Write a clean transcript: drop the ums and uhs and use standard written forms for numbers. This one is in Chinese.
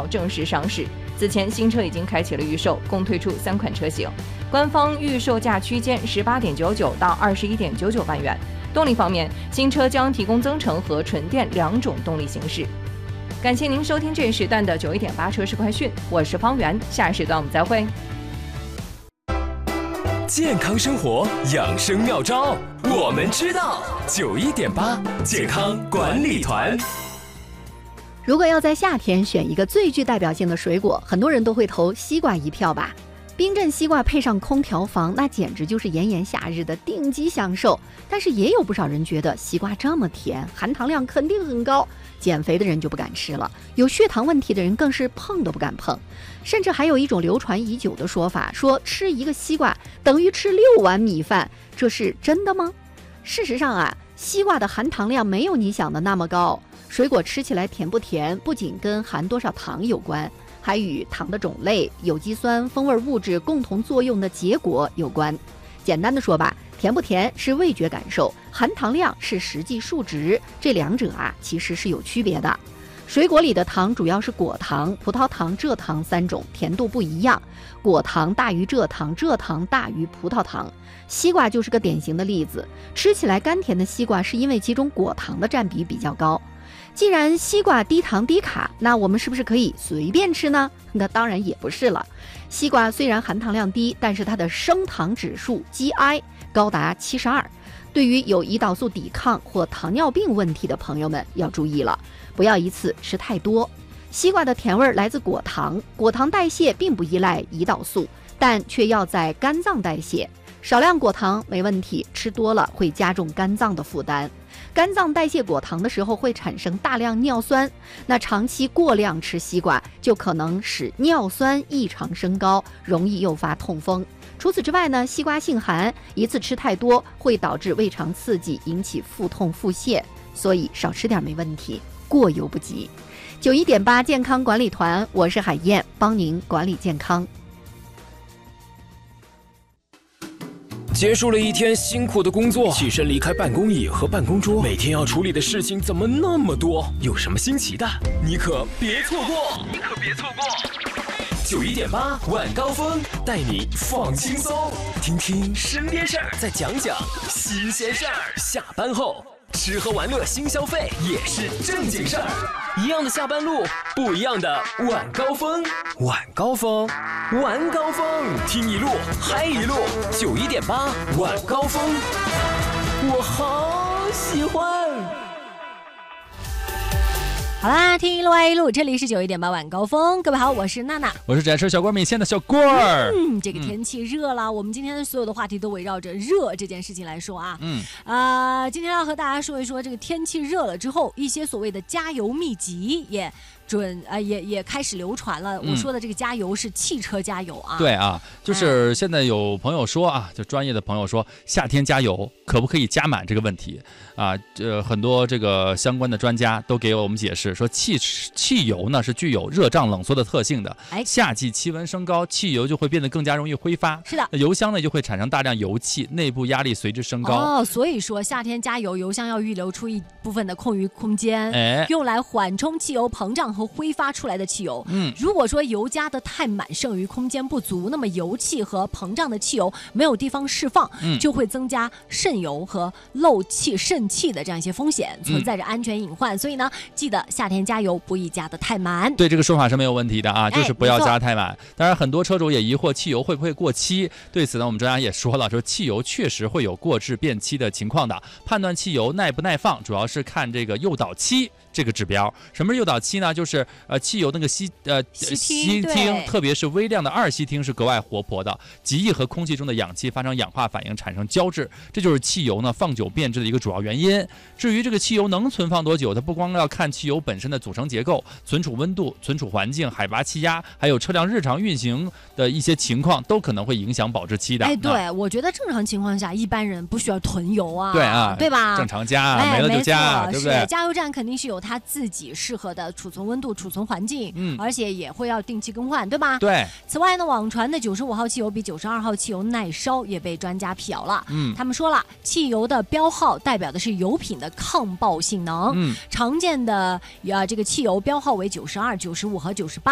号正式上市。此前新车已经开启了预售，共推出3款车型，官方预售价区间18.99到21.99万元。动力方面，新车将提供增程和纯电2种动力形式。感谢您收听这一时段的91.8车市快讯，我是方圆，下一时段我们再会。 健康生活养生妙招，我们知道。91.8健康管理团。 如果要在夏天选一个最具代表性的水果，很多人都会投西瓜一票吧。冰镇西瓜配上空调房，那简直就是炎炎夏日的顶级享受。但是也有不少人觉得西瓜这么甜，含糖量肯定很高，减肥的人就不敢吃了，有血糖问题的人更是碰都不敢碰。甚至还有一种流传已久的说法，说吃一个西瓜等于吃6碗米饭，这是真的吗？事实上啊，西瓜的含糖量没有你想的那么高。水果吃起来甜不甜，不仅跟含多少糖有关，还与糖的种类、有机酸、风味物质共同作用的结果有关。简单的说吧，甜不甜是味觉感受，含糖量是实际数值，这两者啊其实是有区别的。水果里的糖主要是果糖、葡萄糖、蔗糖3种，甜度不一样，果糖大于蔗糖，蔗糖大于葡萄糖。西瓜就是个典型的例子，吃起来甘甜的西瓜是因为其中果糖的占比比较高。既然西瓜低糖低卡，那我们是不是可以随便吃呢？那当然也不是了。西瓜虽然含糖量低，但是它的升糖指数 GI 高达72。对于有胰岛素抵抗或糖尿病问题的朋友们要注意了，不要一次吃太多。西瓜的甜味来自果糖，果糖代谢并不依赖胰岛素，但却要在肝脏代谢。少量果糖没问题，吃多了会加重肝脏的负担。肝脏代谢果糖的时候会产生大量尿酸，那长期过量吃西瓜就可能使尿酸异常升高，容易诱发痛风。除此之外呢，西瓜性寒，一次吃太多会导致胃肠刺激，引起腹痛腹泻，所以少吃点没问题，过犹不及。91.8健康管理团，我是海燕，帮您管理健康。 结束了一天辛苦的工作，起身离开办公椅和办公桌，每天要处理的事情怎么那么多？有什么新奇的？你可别错过！91.8晚高峰带你放轻松，听听身边事儿，再讲讲新鲜事儿。下班后吃喝玩乐新消费也是正经事儿，一样的下班路，不一样的晚高峰。晚高峰，晚高峰，听一路嗨一路。91.8晚高峰，我好喜欢。 好啦，听一路爱一路，这里是91.8晚高峰。各位好，我是娜娜， 我是只爱吃小锅米线的小锅儿。 这个天气热了，我们今天的所有的话题都围绕着热这件事情来说啊。今天要和大家说一说这个天气热了之后，一些所谓的加油秘籍也开始流传了。我说的这个加油是汽车加油啊。 对啊，就是现在有朋友说啊，就专业的朋友说，夏天加油可不可以加满这个问题啊？很多这个相关的专家都给我们解释说，汽油呢是具有热胀冷缩的特性的。夏季气温升高，汽油就会变得更加容易挥发。 是的， 油箱呢就会产生大量油气，内部压力随之升高。 所以说夏天加油，油箱要预留出一部分的空余空间，用来缓冲汽油膨胀和挥发出来的汽油。如果说油加的太满，剩余空间不足，那么油气和膨胀的汽油没有地方释放，就会增加渗油和漏气渗气的这样一些风险，存在着安全隐患。所以呢，记得夏天加油不宜加的太满。 对，这个说法是没有问题的啊，就是不要加太满。当然很多车主也疑惑汽油会不会过期，对此呢我们专家也说了，说汽油确实会有过质变期的情况的。判断汽油耐不耐放主要是看这个诱导期这个指标。什么是诱导期呢？就是汽油那个烯烃，特别是微量的2烯烃是格外活泼的，极易和空气中的氧气发生氧化反应，产生胶质，这就是汽油呢放久变质的一个主要原因。至于这个汽油能存放多久，它不光要看汽油本身的组成结构、存储温度、存储环境、海拔、气压，还有车辆日常运行的一些情况，都可能会影响保质期的。 对，我觉得正常情况下，一般人不需要囤油啊， 对吧？ 正常加，没了就加，对不对？ 加油站肯定是有它自己适合的储存温度、储存环境，而且也会要定期更换，对吧？ 对。 此外呢，网传的95号汽油比92号汽油耐烧也被专家辟谣了。他们说了，汽油的标号代表的是油品的抗爆性能。常见的这个汽油标号为92、95和98，